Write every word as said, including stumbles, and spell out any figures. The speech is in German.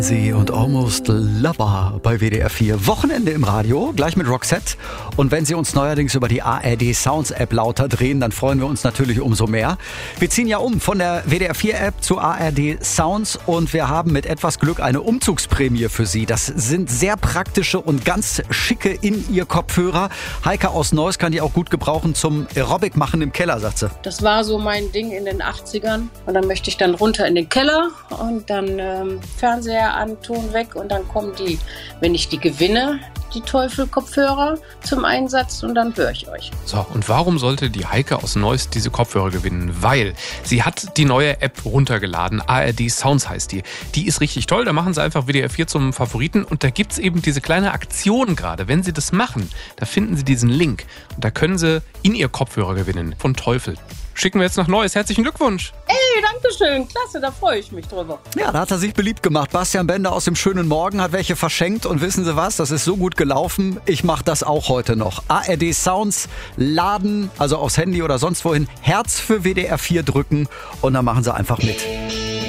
Sie und Almost Lover bei W D R vier. Wochenende im Radio, gleich mit Roxette. Und wenn Sie uns neuerdings über die A R D Sounds App lauter drehen, dann freuen wir uns natürlich umso mehr. Wir ziehen ja um von der W D R vier App zu A R D Sounds und wir haben mit etwas Glück eine Umzugsprämie für Sie. Das sind sehr praktische und ganz schicke In-Ear-Kopfhörer. Heike aus Neuss kann die auch gut gebrauchen zum Aerobic machen im Keller, sagt sie. Das war so mein Ding in den achtzigern. Und dann möchte ich dann runter in den Keller und dann ähm, Fernseher an, Ton weg und dann kommen die, wenn ich die gewinne, die Teufel-Kopfhörer zum Einsatz und dann höre ich euch. So, und warum sollte die Heike aus Neuss diese Kopfhörer gewinnen? Weil sie hat die neue App runtergeladen, A R D Sounds heißt die. Die ist richtig toll, da machen sie einfach W D R vier zum Favoriten und da gibt es eben diese kleine Aktion gerade. Wenn sie das machen, da finden sie diesen Link und da können sie in ihr Kopfhörer gewinnen von Teufel. Schicken wir jetzt nach Neuss. Herzlichen Glückwunsch. Ey, danke schön. Klasse, da freue ich mich drüber. Ja, da hat er sich beliebt gemacht. Bastian Bender aus dem schönen Morgen hat welche verschenkt. Und wissen Sie was? Das ist so gut gelaufen. Ich mache das auch heute noch. A R D Sounds laden, also aufs Handy oder sonst wohin, Herz für W D R vier drücken und dann machen Sie einfach mit.